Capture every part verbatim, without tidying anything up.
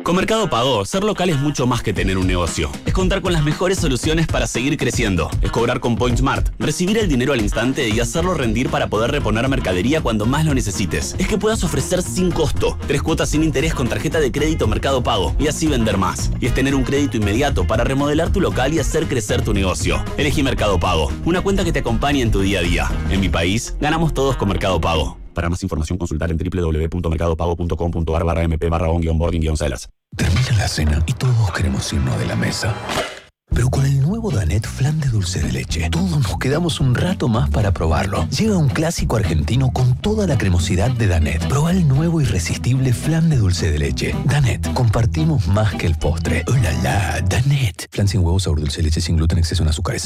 Con Mercado Pago, ser local es mucho más que tener un negocio. Es contar con las mejores soluciones para seguir creciendo. Es cobrar con PointsMart, recibir el dinero al instante y hacerlo rendir para poder reponer mercadería cuando más lo necesites. Es que puedas ofrecer sin costo, tres cuotas sin interés con tarjeta de crédito Mercado Pago y así vender más. Y es tener un crédito inmediato para remodelar tu local y hacer crecer tu negocio. Elegí Mercado Pago, una cuenta que te acompañe en tu día a día. En mi país, ganamos todos con Mercado Pago. Para más información, consultar en doble u doble u doble u punto mercado pago punto com punto a r barra mp barra on-boarding-celas. Termina la cena y todos queremos irnos de la mesa. Pero con el nuevo Danette Flan de dulce de leche, todos nos quedamos un rato más para probarlo. Llega un clásico argentino con toda la cremosidad de Danette. Proba el nuevo irresistible Flan de dulce de leche. Danette, compartimos más que el postre. ¡Oh, la, la! Danette. Flan sin huevos, sabor dulce de leche, sin gluten, exceso en azúcares.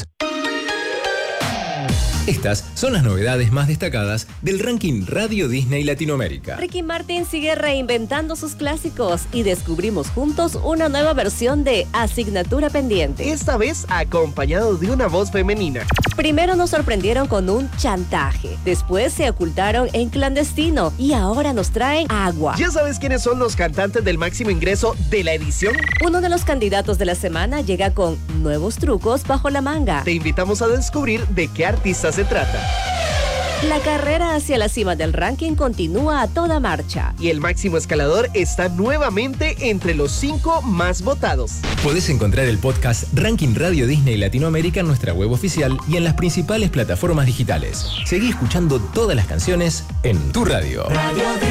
Estas son las novedades más destacadas del ranking Radio Disney Latinoamérica. Ricky Martin sigue reinventando sus clásicos y descubrimos juntos una nueva versión de Asignatura Pendiente. Esta vez acompañado de una voz femenina. Primero nos sorprendieron con un chantaje, después se ocultaron en Clandestino y ahora nos traen Agua. ¿Ya sabes quiénes son los cantantes del máximo ingreso de la edición? Uno de los candidatos de la semana llega con nuevos trucos bajo la manga. Te invitamos a descubrir de qué artistas se trata. La carrera hacia la cima del ranking continúa a toda marcha. Y el máximo escalador está nuevamente entre los cinco más votados. Podés encontrar el podcast Ranking Radio Disney Latinoamérica en nuestra web oficial y en las principales plataformas digitales. Seguí escuchando todas las canciones en tu radio. Radio